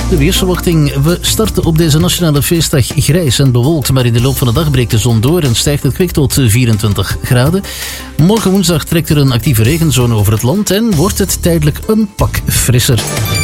De weersverwachting. We starten op deze nationale feestdag grijs en bewolkt, maar in de loop van de dag breekt de zon door en stijgt het kwik tot 24 graden. Morgen woensdag trekt er een actieve regenzone over het land en wordt het tijdelijk een pak frisser.